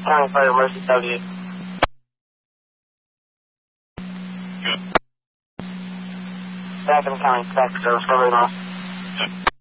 County Fire Mercy W. Back in County, back to service, cover loss.